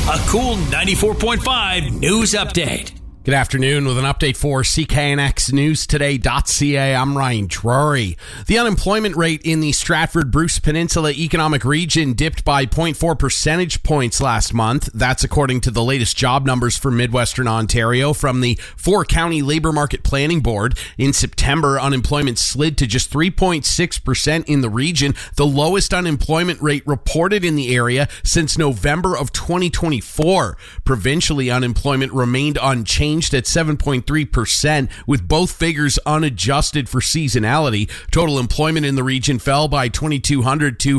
A cool 94.5 news update. Good afternoon with an update for CKNXNewsToday.ca. I'm Ryan Drury. The unemployment rate in the Stratford-Bruce Peninsula Economic Region dipped by 0.4 percentage points last month. That's according to the latest job numbers for Midwestern Ontario from the four-county Labour Market Planning Board. In September, unemployment slid to just 3.6% in the region, the lowest unemployment rate reported in the area since November of 2024. Provincially, unemployment remained unchanged at 7.3%, with both figures unadjusted for seasonality. Total employment in the region fell by 2,200 to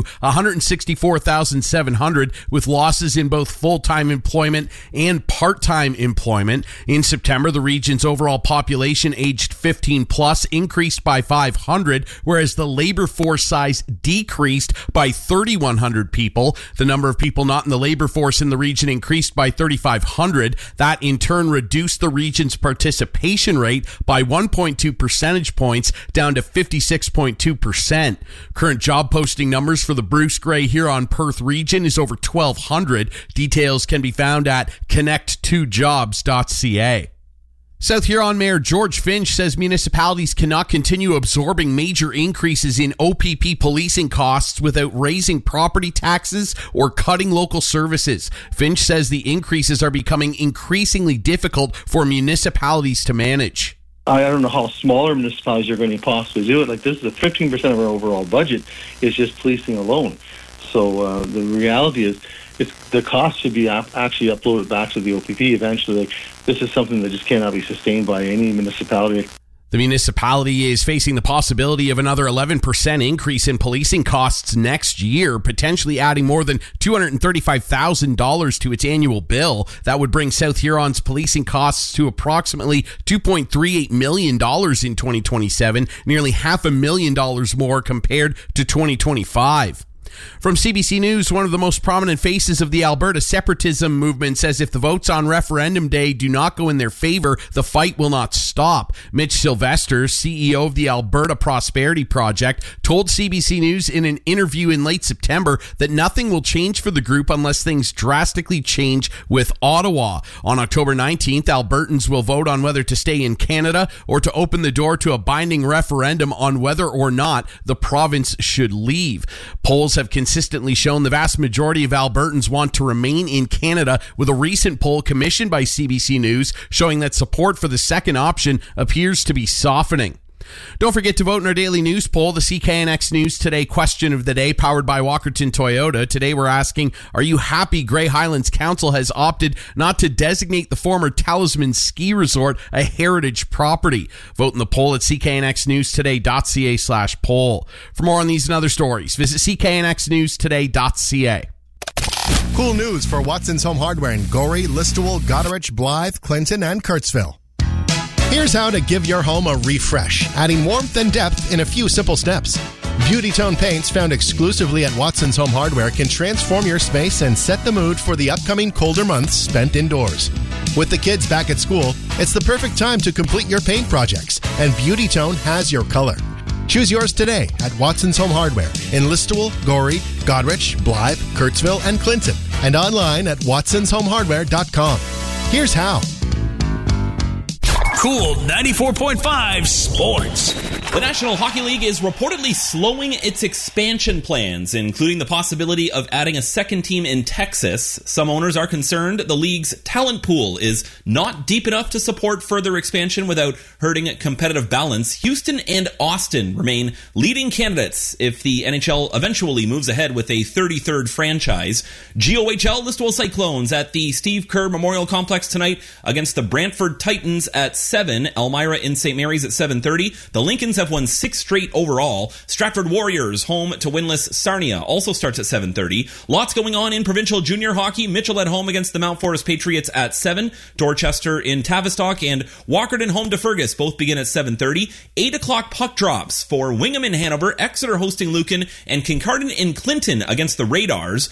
164,700, with losses in both full-time employment and part-time employment. In September, the region's overall population aged 15 plus increased by 500, whereas the labor force size decreased by 3,100 people. The number of people not in the labor force in the region increased by 3,500. That in turn reduced the region's participation rate by 1.2 percentage points down to 56.2%. Current job posting numbers for the Bruce Grey Huron-Perth region is over 1,200. Details can be found at connect2jobs.ca. South Huron Mayor George Finch says municipalities cannot continue absorbing major increases in OPP policing costs without raising property taxes or cutting local services. Finch says the increases are becoming increasingly difficult for municipalities to manage. I don't know how smaller municipalities are going to possibly do it. Like, this is 15% of our overall budget is just policing alone. So the reality is, the cost should be actually uploaded back to the OPP eventually. Like, this is something that just cannot be sustained by any municipality. The municipality is facing the possibility of another 11% increase in policing costs next year, potentially adding more than $235,000 to its annual bill. That would bring South Huron's policing costs to approximately $2.38 million in 2027, nearly $500,000 more compared to 2025. From CBC News, one of the most prominent faces of the Alberta separatism movement says if the votes on referendum day do not go in their favor, the fight will not stop. Mitch Sylvester, CEO of the Alberta Prosperity Project, told CBC News in an interview in late September that nothing will change for the group unless things drastically change with Ottawa. On October 19th, Albertans will vote on whether to stay in Canada or to open the door to a binding referendum on whether or not the province should leave. Polls have consistently shown the vast majority of Albertans want to remain in Canada, with a recent poll commissioned by CBC News showing that support for the second option appears to be softening. Don't forget to vote in our daily news poll, the CKNX News Today question of the day, powered by Walkerton Toyota. Today we're asking, are you happy Grey Highlands Council has opted not to designate the former Talisman Ski Resort a heritage property? Vote in the poll at cknxnewstoday.ca/poll. For more on these and other stories, visit cknxnewstoday.ca. Cool news for Watson's Home Hardware in Gorey, Listowel, Goderich, Blythe, Clinton, and Kurtzville. Here's how to give your home a refresh, adding warmth and depth in a few simple steps. Beauty Tone paints found exclusively at Watson's Home Hardware can transform your space and set the mood for the upcoming colder months spent indoors. With the kids back at school, it's the perfect time to complete your paint projects, and Beauty Tone has your color. Choose yours today at Watson's Home Hardware in Listowel, Gorey, Goderich, Blythe, Kurtzville, and Clinton, and online at watsonshomehardware.com. Here's how. Cool 94.5 Sports. The National Hockey League is reportedly slowing its expansion plans, including the possibility of adding a second team in Texas. Some owners are concerned the league's talent pool is not deep enough to support further expansion without hurting competitive balance. Houston and Austin remain leading candidates if the NHL eventually moves ahead with a 33rd franchise. GOHL Listowel Cyclones at the Steve Kerr Memorial Complex tonight against the Brantford Titans at 7. Elmira in St. Mary's at 7:30. The Lincolns have won 6 straight overall. Stratford Warriors home to winless Sarnia also starts at 7:30. Lots going on in provincial junior hockey. Mitchell at home against the Mount Forest Patriots at 7. Dorchester in Tavistock and Walkerton home to Fergus both begin at 7:30. 8 o'clock puck drops for Wingham in Hanover, Exeter hosting Lucan, and Kincardine in Clinton against the Radars.